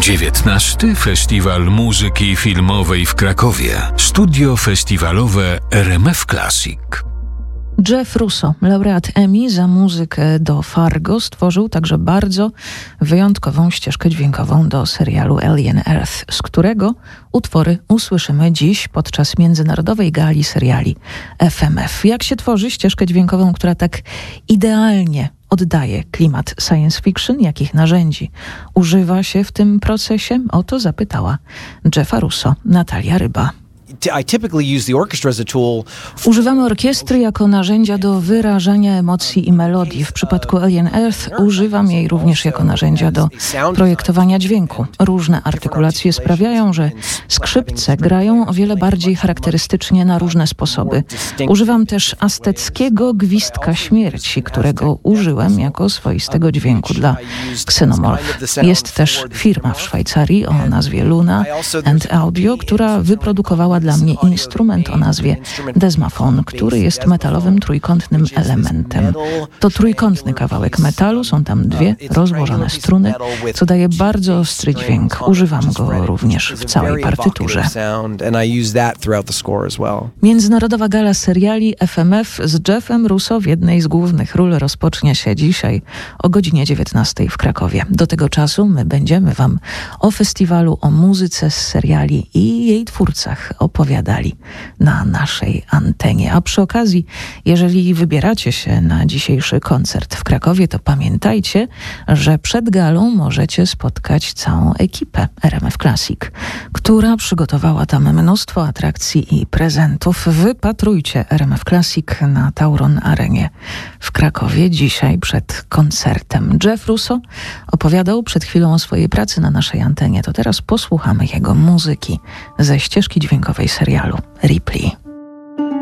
19. Festiwal Muzyki Filmowej w Krakowie. Studio festiwalowe RMF Classic. Jeff Russo, laureat Emmy za muzykę do Fargo, stworzył także bardzo wyjątkową ścieżkę dźwiękową do serialu Alien Earth, z którego utwory usłyszymy dziś podczas międzynarodowej gali seriali FMF. Jak się tworzy ścieżkę dźwiękową, która tak idealnie oddaje klimat science fiction, jakich narzędzi używa się w tym procesie? O to zapytała Jeffa Russo Natalia Ryba. Używamy orkiestry jako narzędzia do wyrażania emocji i melodii. W przypadku Alien Earth używam jej również jako narzędzia do projektowania dźwięku. Różne artykulacje sprawiają, że skrzypce grają o wiele bardziej charakterystycznie na różne sposoby. Używam też azteckiego gwizdka śmierci, którego użyłem jako swoistego dźwięku dla Xenomorph. Jest też firma w Szwajcarii o nazwie Luna and Audio, która wyprodukowała dla mnie instrument o nazwie Desmafon, który jest metalowym trójkątnym elementem. To trójkątny kawałek metalu, są tam dwie rozłożone struny, co daje bardzo ostry dźwięk. Używam go również w całej partyturze. Międzynarodowa gala seriali FMF z Jeffem Russo w jednej z głównych ról rozpocznie się dzisiaj o godzinie 19 w Krakowie. Do tego czasu my będziemy Wam o festiwalu, o muzyce z seriali i jej twórcach opowiadali na naszej antenie. A przy okazji, jeżeli wybieracie się na dzisiejszy koncert w Krakowie, to pamiętajcie, że przed galą możecie spotkać całą ekipę RMF Classic, która przygotowała tam mnóstwo atrakcji i prezentów. Wypatrujcie RMF Classic na Tauron Arenie w Krakowie dzisiaj przed koncertem. Jeff Russo opowiadał przed chwilą o swojej pracy na naszej antenie. To teraz posłuchamy jego muzyki ze ścieżki dźwiękowej serialu Ripley.